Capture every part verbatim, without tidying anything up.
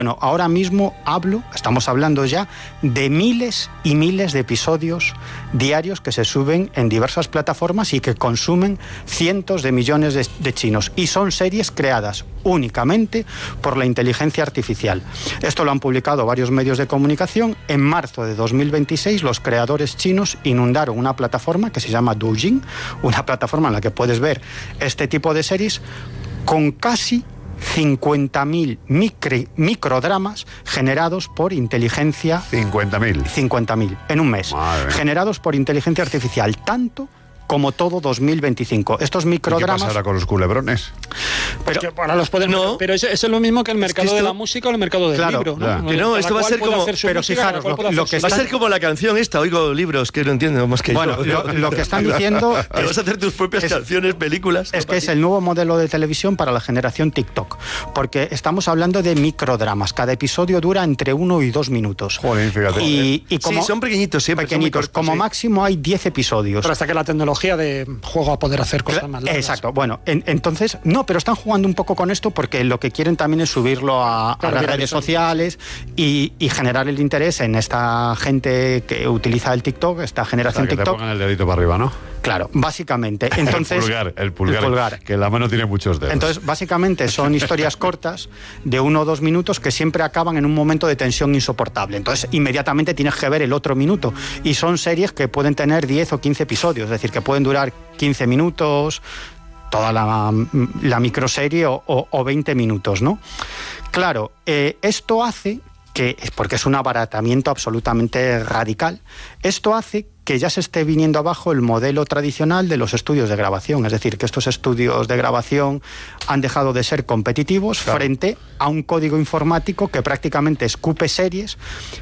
Bueno, ahora mismo hablo, estamos hablando ya de miles y miles de episodios diarios que se suben en diversas plataformas y que consumen cientos de millones de, de chinos. Y son series creadas únicamente por la inteligencia artificial. Esto lo han publicado varios medios de comunicación. En marzo de dos mil veintiséis, los creadores chinos inundaron una plataforma que se llama Douyin, una plataforma en la que puedes ver este tipo de series con casi cincuenta mil micro, microdramas generados por inteligencia... cincuenta mil. cincuenta mil en un mes. Madre. Generados por inteligencia artificial, tanto como todo dos mil veinticinco. Estos microdramas... ¿Y qué pasará con los culebrones? Pero, pues ahora los pueden, no. Pero eso, eso es lo mismo que el mercado es que esto, de la música o el mercado del claro, libro, ¿no? Claro. Que no, esto va a ser como... Pero fijaros, lo, lo que va a ser como la canción esta, oigo libros que no entiendo más que bueno, yo. Lo, lo que están diciendo... es, vas a hacer tus propias es, canciones, películas... Es que es el nuevo modelo de televisión para la generación TikTok, porque estamos hablando de microdramas. Cada episodio dura entre uno y dos minutos. Joder, fíjate. Y, y como, sí, son pequeñitos siempre. Pequeñitos, cortos, como sí. máximo hay diez episodios. Pero hasta que la tecnología de juego a poder hacer cosas más largas. Exacto, bueno, en, entonces, no, pero están jugando un poco con esto porque lo que quieren también es subirlo a, claro, a las redes sociales y, y generar el interés en esta gente que utiliza el TikTok, esta generación o sea, que TikTok. Te pongan el dedito para arriba, ¿no? Claro, básicamente. Entonces, el pulgar, el pulgar, el pulgar. Que la mano tiene muchos dedos. Entonces, básicamente son historias cortas de uno o dos minutos que siempre acaban en un momento de tensión insoportable. Entonces, inmediatamente tienes que ver el otro minuto. Y son series que pueden tener diez o quince episodios, es decir, que pueden durar quince minutos, toda la, la microserie o, o, o veinte minutos, ¿no? Claro, eh, esto hace que, porque es un abaratamiento absolutamente radical, esto hace que ya se esté viniendo abajo el modelo tradicional de los estudios de grabación, es decir, que estos estudios de grabación han dejado de ser competitivos, claro, frente a un código informático que prácticamente escupe series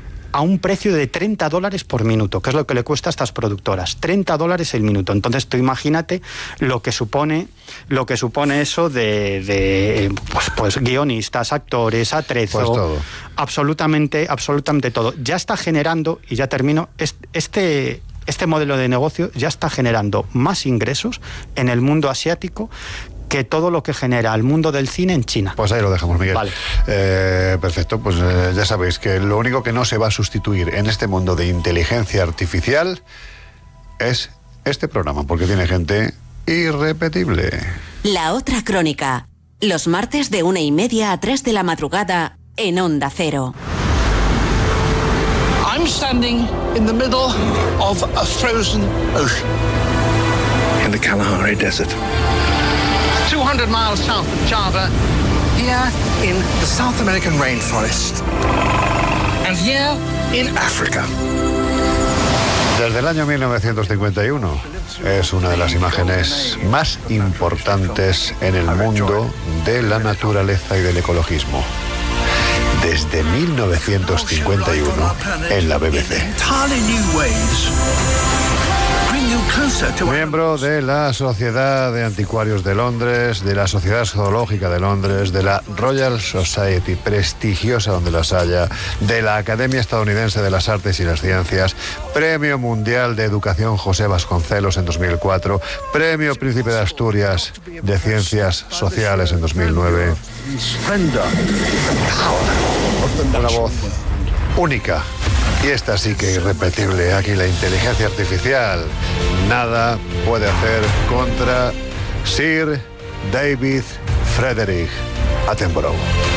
a un precio de treinta dólares por minuto, que es lo que le cuesta a estas productoras, treinta dólares el minuto. Entonces tú imagínate lo que supone, lo que supone eso de, de pues, pues guionistas, actores, atrezo, pues todo. absolutamente, absolutamente todo. Ya está generando, y ya termino, este, este modelo de negocio ya está generando más ingresos en el mundo asiático que todo lo que genera el mundo del cine en China. Pues ahí lo dejamos, Miguel. Vale. Eh, perfecto, pues eh, ya sabéis que lo único que no se va a sustituir en este mundo de inteligencia artificial es este programa, porque tiene gente irrepetible. La otra crónica, los martes de una y media a tres de la madrugada en Onda Cero. I'm standing in the middle of a frozen ocean in the Kalahari Desert. two hundred miles south of Java, here in the South American rainforest, and here in Africa. Desde el año mil novecientos cincuenta y uno es una de las imágenes más importantes en el mundo de la naturaleza y del ecologismo. Desde mil novecientos cincuenta y uno en la B B C. Miembro de la Sociedad de Anticuarios de Londres, de la Sociedad Zoológica de Londres, de la Royal Society, prestigiosa donde las haya, de la Academia Estadounidense de las Artes y las Ciencias, Premio Mundial de Educación José Vasconcelos en dos mil cuatro, Premio Príncipe de Asturias de Ciencias Sociales en dos mil nueve. Una voz única. Y esta sí que irrepetible. Aquí la inteligencia artificial nada puede hacer contra Sir David Frederick Attenborough.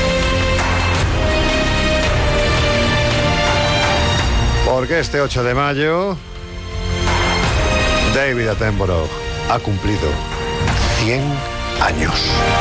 Porque este ocho de mayo David Attenborough ha cumplido cien años.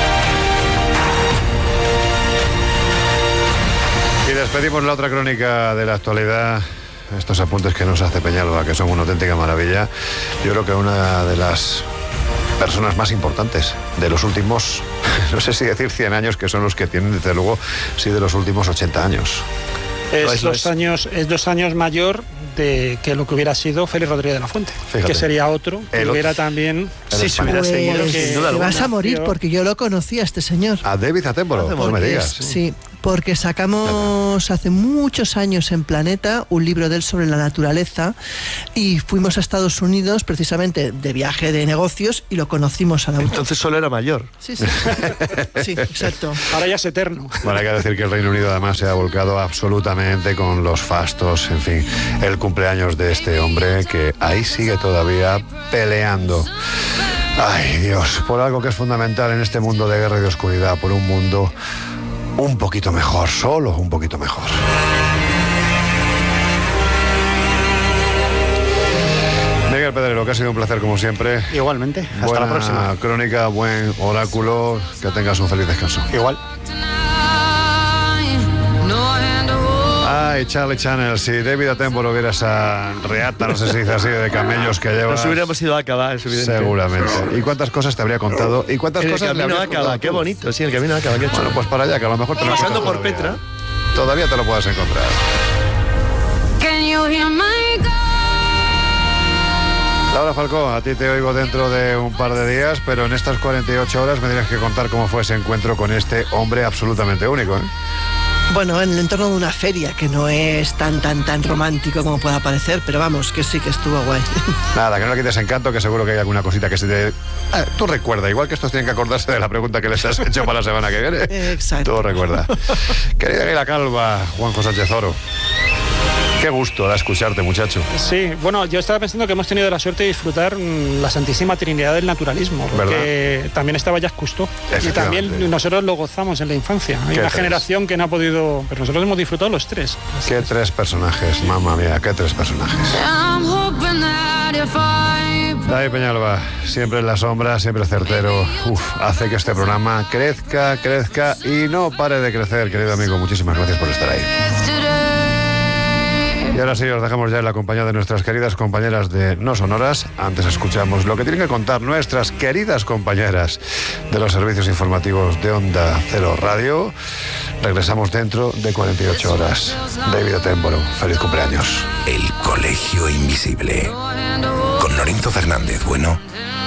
Y despedimos la otra crónica de la actualidad, estos apuntes que nos hace Peñalba, que son una auténtica maravilla. Yo creo que una de las personas más importantes de los últimos, no sé si decir cien años, que son los que tienen, desde luego, sí, de los últimos ochenta años. Es dos años, es dos años mayor de que lo que hubiera sido Félix Rodríguez de la Fuente. Fíjate. Que sería otro, que el hubiera otro. también... Sí, se hubiera seguido, pues, sin duda te vas alguna. a morir porque yo lo conocí a este señor. A David Attenborough, no me digas. Sí, porque sacamos hace muchos años en Planeta un libro de él sobre la naturaleza y fuimos a Estados Unidos precisamente de viaje de negocios y lo conocimos al autor. Entonces solo era mayor. Sí, sí. Sí, exacto. Ahora ya es eterno. Bueno, hay que decir que el Reino Unido además se ha volcado absolutamente con los fastos, en fin, el cumpleaños de este hombre que ahí sigue todavía peleando. Ay, Dios, por algo que es fundamental en este mundo de guerra y de oscuridad, por un mundo un poquito mejor, solo un poquito mejor. Miguel Pedrero, que ha sido un placer como siempre. Igualmente, hasta Buena la próxima. Crónica, buen oráculo, que tengas un feliz descanso. Igual. Ay, Charlie Channel, si David Attenborough hubiera esa reata, no sé si dice así, de camellos que lleva. Nos hubiéramos ido a acabar, es evidente. Seguramente. ¿Y cuántas cosas te habría contado? ¿Y cuántas El cosas camino le a habrías Acaba, contado qué tú? bonito, sí, el camino a Acaba, qué chulo. Bueno, pues para allá, que a lo mejor te lo Pasando encuentras por todavía. Petra. Todavía te lo puedes encontrar. Laura Falcó, a ti te oigo dentro de un par de días, pero en estas cuarenta y ocho horas me tienes que contar cómo fue ese encuentro con este hombre absolutamente único, ¿eh? Bueno, en el entorno de una feria, que no es tan, tan, tan romántico como pueda parecer, pero vamos, que sí que estuvo guay. Nada, que no le quites encanto, que seguro que hay alguna cosita que se te... Ah, tú recuerda, igual que estos tienen que acordarse de la pregunta que les has hecho para la semana que viene. Exacto. Tú recuerda. Querida Águila Calva, Juanjo Sánchez Oro. Qué gusto da escucharte, muchacho. Sí, bueno, yo estaba pensando que hemos tenido la suerte de disfrutar mmm, la Santísima Trinidad del naturalismo, porque ¿verdad? También estaba Jacques Cousteau y también nosotros lo gozamos en la infancia. Hay una tres? generación que no ha podido, pero nosotros hemos disfrutado los tres. Qué es. Tres personajes, mamma mía, qué tres personajes. David Peñalba, siempre en la sombra, siempre certero. Uf, hace que este programa crezca, crezca y no pare de crecer, querido amigo. Muchísimas gracias por estar ahí. Y ahora sí, os dejamos ya en la compañía de nuestras queridas compañeras de No Sonoras. Antes escuchamos lo que tienen que contar nuestras queridas compañeras de los servicios informativos de Onda Cero Radio. Regresamos dentro de cuarenta y ocho horas. David Attenborough, feliz cumpleaños. El Colegio Invisible. Con Lorenzo Fernández Bueno